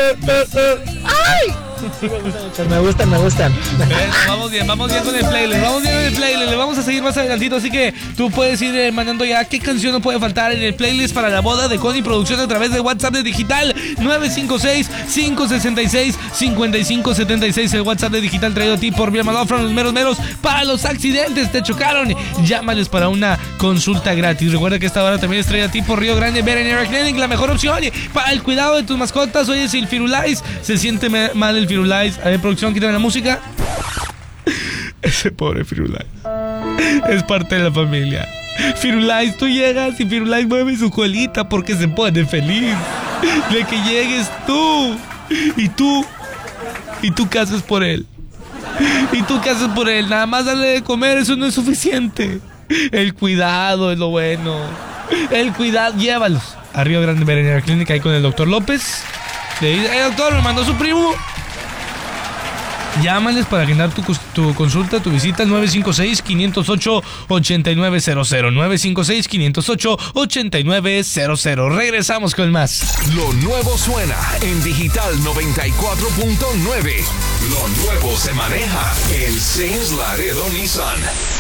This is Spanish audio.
¡Ay! Sí, me gustan. Vamos bien con el playlist. Le vamos a seguir más adelantito, así que tú puedes ir mandando ya qué canción no puede faltar en el playlist para la boda de Connie Producción a través de WhatsApp de Digital 956-566-5576. El WhatsApp de Digital traído a ti por Vía Malofran, los meros para los accidentes. Te chocaron, llámales para una consulta gratis. Recuerda que esta hora también es traída a ti por Río Grande Veterinary Clinic, la mejor opción para el cuidado de tus mascotas. Oye, si el Firulais se siente mal, el Firulais. A ver, producción, quítame la música. Ese pobre Firulais es parte de la familia. Firulais, tú llegas y Firulais mueve su colita porque se pone feliz de que llegues tú. Y tú qué haces por él. Nada más darle de comer, eso no es suficiente. El cuidado es lo bueno. El cuidado, llévalos a Río Grande Veterinary Clinic, ahí con el doctor López. El doctor me mandó su primo. Llámales para agendar tu consulta, tu visita al 956-508-8900. 956-508-8900. Regresamos con más. Lo nuevo suena en Digital 94.9. Lo nuevo se maneja en Saints Laredo Nissan.